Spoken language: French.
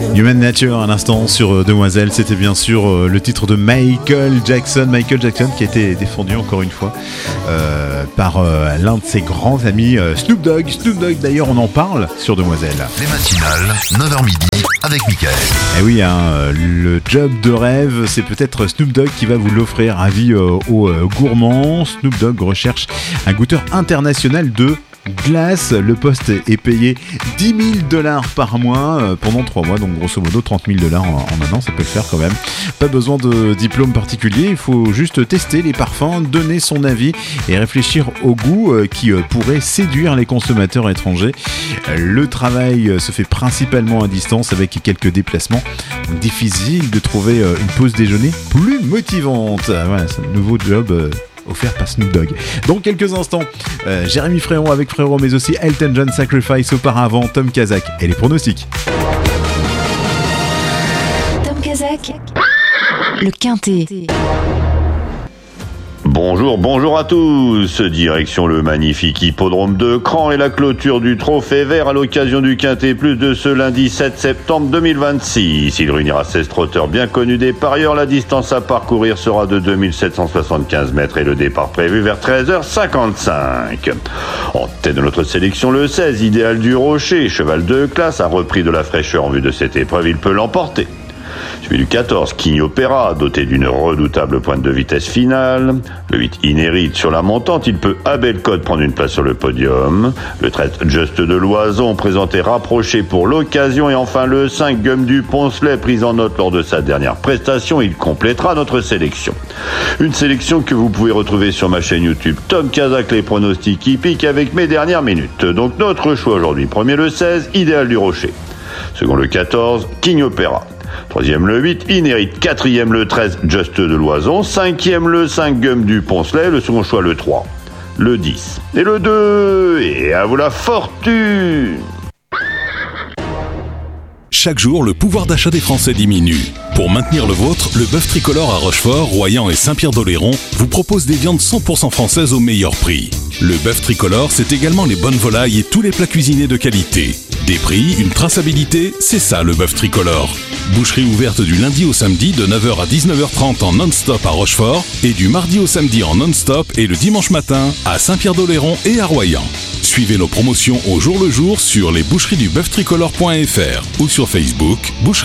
Human Nature à l'instant sur Demoiselle, c'était bien sûr le titre de Michael Jackson qui a été défendu encore une fois par l'un de ses grands amis Snoop Dogg d'ailleurs on en parle sur Demoiselle. Les matinales, 9h midi avec Mickaël. Et oui, le job de rêve, c'est peut-être Snoop Dogg qui va vous l'offrir. Avis aux gourmands, Snoop Dogg recherche un goûteur international de glace. Le poste est payé $10,000 par mois pendant 3 mois, donc grosso modo $30,000 en un an, ça peut le faire quand même. Pas besoin de diplôme particulier, il faut juste tester les parfums, donner son avis et réfléchir au goût qui pourrait séduire les consommateurs étrangers. Le travail se fait principalement à distance avec quelques déplacements, donc difficile de trouver une pause déjeuner plus motivante. Voilà, c'est un nouveau job offert par Snoop Dogg. Dans quelques instants, Jérémy Frérot avec Frérot, mais aussi Elton John Sacrifice auparavant, Tom Kazak et les pronostics. Tom Kazak, le Quintet. Bonjour à tous. Direction le magnifique hippodrome de Cran et la clôture du Trophée Vert à l'occasion du Quintet Plus de ce lundi 7 septembre 2026. Il réunira 16 trotteurs bien connus des parieurs. La distance à parcourir sera de 2775 mètres et le départ prévu vers 13h55. En tête de notre sélection, le 16, Idéal du Rocher, cheval de classe, a repris de la fraîcheur en vue de cette épreuve, il peut l'emporter. Suivi du 14, King Opera, doté d'une redoutable pointe de vitesse finale. Le 8, Inherit sur la montante, il peut à belle cote prendre une place sur le podium. Le 13, Just de Loison, présenté rapproché pour l'occasion. Et enfin le 5, Gum du Poncelet, pris en note lors de sa dernière prestation, il complétera notre sélection. Une sélection que vous pouvez retrouver sur ma chaîne YouTube Tom Kazak, les pronostics hippiques avec mes dernières minutes. Donc notre choix aujourd'hui, premier le 16, Idéal du Rocher. Second le 14, King Opera. Troisième le 8, Inherit. Quatrième le 13, Just de Loison. Cinquième le 5, Gum du Poncelet. Le second choix le 3, le 10 et le 2. Et à vous la fortune! Chaque jour, le pouvoir d'achat des Français diminue. Pour maintenir le vôtre, le bœuf tricolore à Rochefort, Royan et Saint-Pierre-d'Oléron vous propose des viandes 100% françaises au meilleur prix. Le bœuf tricolore, c'est également les bonnes volailles et tous les plats cuisinés de qualité. Des prix, une traçabilité, c'est ça le bœuf tricolore. Boucherie ouverte du lundi au samedi de 9h à 19h30 en non-stop à Rochefort et du mardi au samedi en non-stop et le dimanche matin à Saint-Pierre-d'Oléron et à Royan. Suivez nos promotions au jour le jour sur lesboucheries-du-bœuf-tricolore.fr ou sur Facebook,